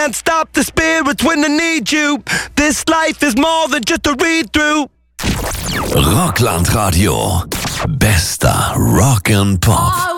can't stop the spirits when I need you. This life is more than just a read-through. Rockland Radio. Bester Rock and Pop.